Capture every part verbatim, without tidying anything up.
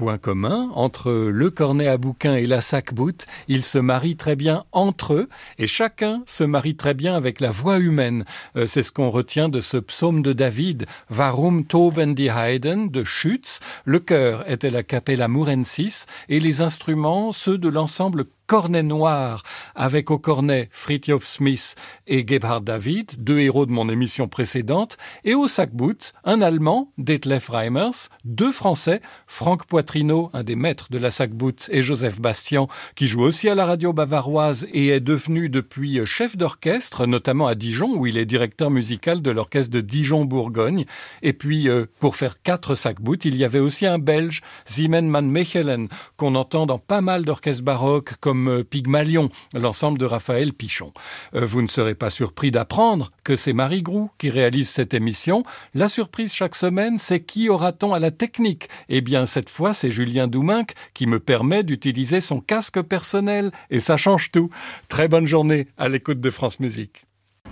point commun entre le cornet à bouquin et la sac-bout. Ils se marient très bien entre eux et chacun se marie très bien avec la voix humaine. Euh, c'est ce qu'on retient de ce psaume de David, Warum toben die Heiden de Schütz. Le chœur était la Capella Murensis et les instruments ceux de l'ensemble Cornet Noir, avec au cornet Fridtjof Smith et Gebhard David, deux héros de mon émission précédente, et au sac-bout, un Allemand, Detlef Reimers, deux Français, Franck Poitrineau, un des maîtres de la sac-bout, et Joseph Bastian, qui joue aussi à la radio bavaroise et est devenu depuis chef d'orchestre, notamment à Dijon, où il est directeur musical de l'orchestre de Dijon-Bourgogne. Et puis, euh, pour faire quatre sac-bout, il y avait aussi un Belge, Simen van Mechelen, qu'on entend dans pas mal d'orchestres baroques, comme Pygmalion, l'ensemble de Raphaël Pichon. Euh, vous ne serez pas surpris d'apprendre que c'est Marie Groux qui réalise cette émission. La surprise chaque semaine, c'est qui aura-t-on à la technique ? Eh bien, cette fois, c'est Julien Douminc qui me permet d'utiliser son casque personnel et ça change tout. Très bonne journée à l'écoute de France Musique.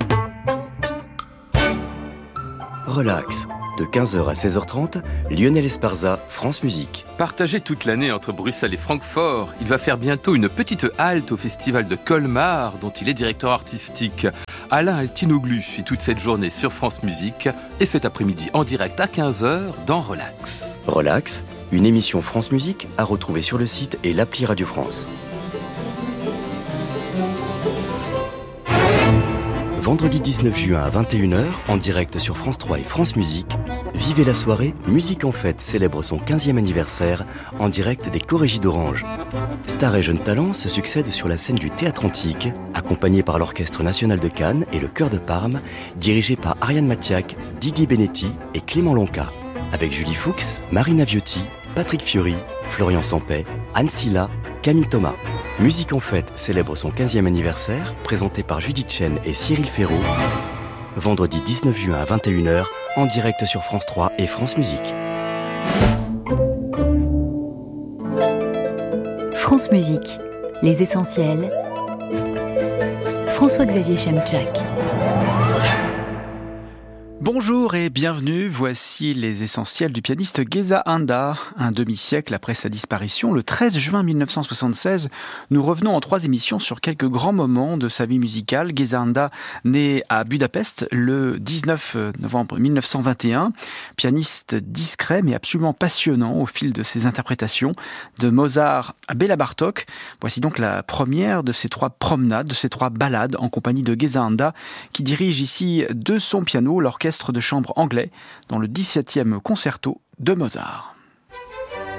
Relax. De quinze heures à seize heures trente, Lionel Esparza, France Musique. Partagé toute l'année entre Bruxelles et Francfort, il va faire bientôt une petite halte au festival de Colmar, dont il est directeur artistique. Alain Altinoglu fait toute cette journée sur France Musique et cet après-midi en direct à quinze heures dans Relax. Relax, une émission France Musique à retrouver sur le site et l'appli Radio France. Vendredi dix-neuf juin à vingt et une heures, en direct sur France trois et France Musique, vivez la soirée Musique en Fête célèbre son quinzième anniversaire en direct des Corégies d'Orange. Stars et jeunes talents se succèdent sur la scène du Théâtre Antique, accompagnés par l'Orchestre National de Cannes et le Chœur de Parme, dirigé par Ariane Mathiak, Didier Benetti et Clément Lonca, avec Julie Fuchs, Marina Viotti, Patrick Fiori, Florian Sampey, Anne Silla, Camille Thomas. Musique en Fête célèbre son quinzième anniversaire, présenté par Judith Chen et Cyril Ferraud. Vendredi dix-neuf juin à vingt et une heures, en direct sur France trois et France Musique. France Musique, les essentiels. François-Xavier Chemchak. Bonjour et bienvenue, voici les essentiels du pianiste Geza Anda. Un demi-siècle après sa disparition, le treize juin mille neuf cent soixante-seize, nous revenons en trois émissions sur quelques grands moments de sa vie musicale. Geza Anda, né à Budapest le dix-neuf novembre mille neuf cent vingt et un, pianiste discret mais absolument passionnant au fil de ses interprétations, de Mozart à Béla Bartók. Voici donc la première de ces trois promenades, de ces trois ballades en compagnie de Geza Anda, qui dirige ici de son piano l'orchestre de chambre anglais dans le dix-septième concerto de Mozart.